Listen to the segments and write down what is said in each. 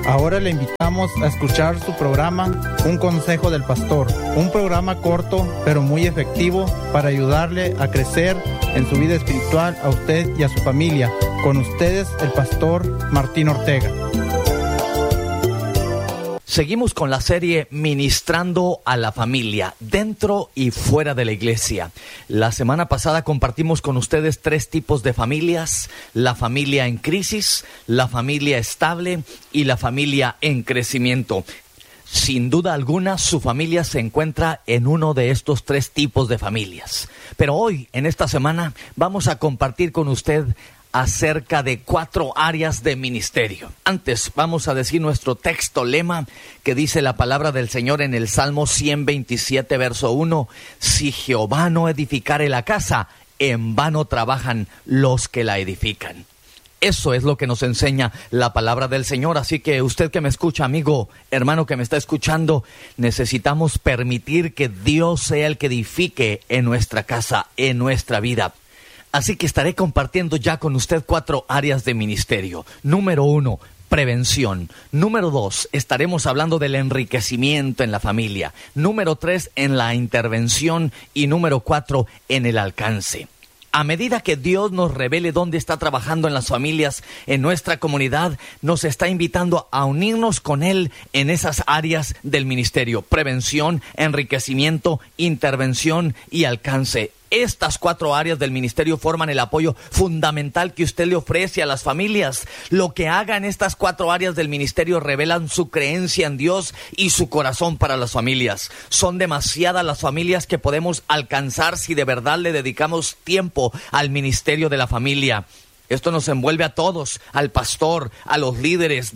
Ahora le invitamos a escuchar su programa Un Consejo del Pastor, un programa corto pero muy efectivo para ayudarle a crecer en su vida espiritual a usted y a su familia. Con ustedes, el pastor Martín Ortega. Seguimos con la serie Ministrando a la Familia, dentro y fuera de la iglesia. La semana pasada compartimos con ustedes 3 tipos de familias: la familia en crisis, la familia estable y la familia en crecimiento. Sin duda alguna, su familia se encuentra en uno de estos 3 tipos de familias. Pero hoy, en esta semana, vamos a compartir con usted acerca de 4 áreas de ministerio. Antes vamos a decir nuestro texto lema que dice la palabra del Señor en el Salmo 127, verso 1: si Jehová no edificare la casa, en vano trabajan los que la edifican. Eso es lo que nos enseña la palabra del Señor. Así que usted que me escucha, amigo, hermano que me está escuchando, necesitamos permitir que Dios sea el que edifique en nuestra casa, en nuestra vida. Así que estaré compartiendo ya con usted 4 áreas de ministerio. Número 1, prevención. Número 2, estaremos hablando del enriquecimiento en la familia. Número 3, en la intervención. Y número 4, en el alcance. A medida que Dios nos revele dónde está trabajando en las familias, en nuestra comunidad, nos está invitando a unirnos con Él en esas áreas del ministerio: prevención, enriquecimiento, intervención y alcance. Estas 4 áreas del ministerio forman el apoyo fundamental que usted le ofrece a las familias. Lo que haga en estas 4 áreas del ministerio revelan su creencia en Dios y su corazón para las familias. Son demasiadas las familias que podemos alcanzar si de verdad le dedicamos tiempo al ministerio de la familia. Esto nos envuelve a todos: al pastor, a los líderes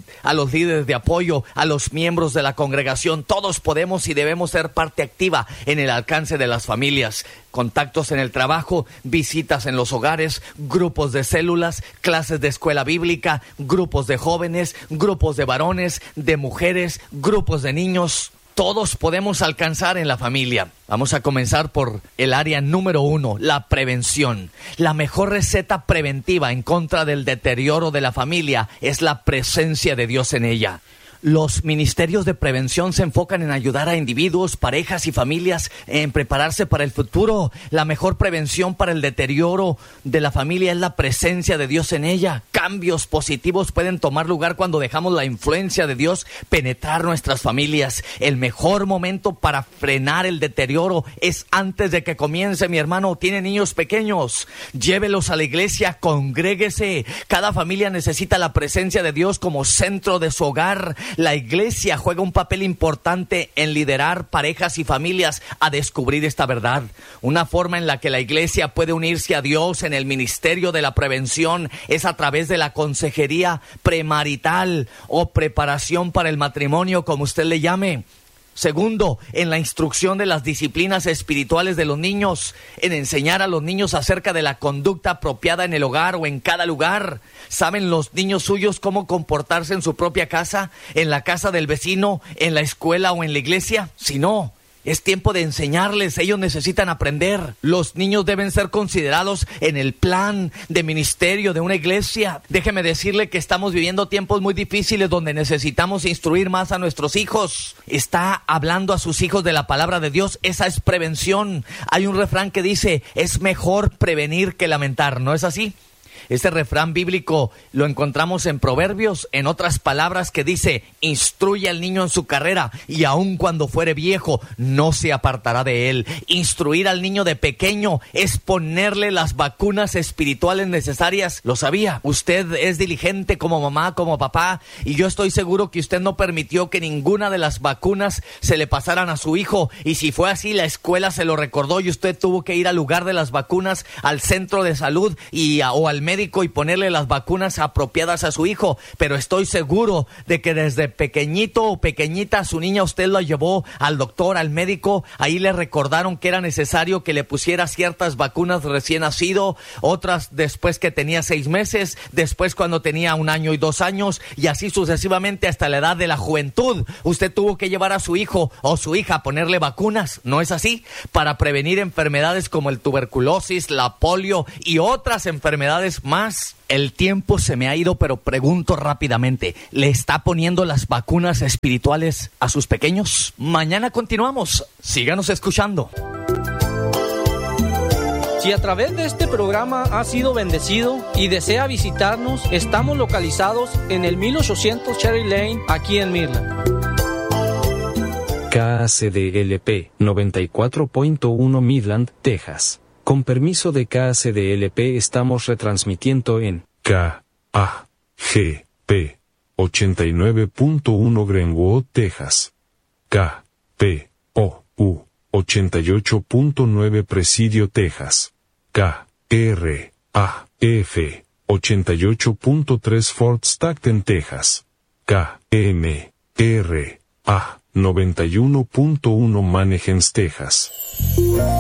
de apoyo, a los miembros de la congregación. Todos podemos y debemos ser parte activa en el alcance de las familias. Contactos en el trabajo, visitas en los hogares, grupos de células, clases de escuela bíblica, grupos de jóvenes, grupos de varones, de mujeres, grupos de niños. Todos podemos alcanzar en la familia. Vamos a comenzar por el área número 1, la prevención. La mejor receta preventiva en contra del deterioro de la familia es la presencia de Dios en ella. Los ministerios de prevención se enfocan en ayudar a individuos, parejas y familias en prepararse para el futuro. La mejor prevención para el deterioro de la familia es la presencia de Dios en ella. Cambios positivos pueden tomar lugar cuando dejamos la influencia de Dios penetrar nuestras familias. El mejor momento para frenar el deterioro es antes de que comience. Mi hermano tiene niños pequeños, llévelos a la iglesia, congréguese. Cada familia necesita la presencia de Dios como centro de su hogar. La iglesia juega un papel importante en liderar parejas y familias a descubrir esta verdad. Una forma en la que la iglesia puede unirse a Dios en el ministerio de la prevención es a través de la consejería premarital o preparación para el matrimonio, como usted le llame. Segundo, en la instrucción de las disciplinas espirituales de los niños, en enseñar a los niños acerca de la conducta apropiada en el hogar o en cada lugar. ¿Saben los niños suyos cómo comportarse en su propia casa, en la casa del vecino, en la escuela o en la iglesia? Si no, es tiempo de enseñarles. Ellos necesitan aprender. Los niños deben ser considerados en el plan de ministerio de una iglesia. Déjeme decirle que estamos viviendo tiempos muy difíciles donde necesitamos instruir más a nuestros hijos. Está hablando a sus hijos de la palabra de Dios. Esa es prevención. Hay un refrán que dice: es mejor prevenir que lamentar. ¿No es así? Este refrán bíblico lo encontramos en Proverbios, en otras palabras, que dice: instruye al niño en su carrera y aun cuando fuere viejo no se apartará de él. Instruir al niño de pequeño es ponerle las vacunas espirituales necesarias. ¿Lo sabía? Usted es diligente como mamá, como papá, y yo estoy seguro que usted no permitió que ninguna de las vacunas se le pasaran a su hijo, y si fue así, la escuela se lo recordó y usted tuvo que ir al lugar de las vacunas, al centro de salud o al médico, y ponerle las vacunas apropiadas a su hijo. Pero estoy seguro de que desde pequeñito o pequeñita a su niña usted lo llevó al doctor, al médico. Ahí le recordaron que era necesario que le pusiera ciertas vacunas recién nacido, otras después que tenía 6 meses, después cuando tenía 1 año y 2 años, y así sucesivamente hasta la edad de la juventud. Usted tuvo que llevar a su hijo o su hija a ponerle vacunas, ¿no es así? Para prevenir enfermedades como el tuberculosis, la polio y otras enfermedades minutos más. El tiempo se me ha ido, pero pregunto rápidamente, ¿le está poniendo las vacunas espirituales a sus pequeños? Mañana continuamos. Síganos escuchando. Si a través de este programa ha sido bendecido y desea visitarnos, estamos localizados en el 1800 Cherry Lane, aquí en Midland. KACDLP 94.1 Midland, Texas. Con permiso de KACDLP estamos retransmitiendo en KAGP 89.1 Greenwood, Texas. KPOU 88.9 Presidio, Texas. KRAF 88.3 Fort Stockton, Texas. KMRA 91.1 Manheim, Texas.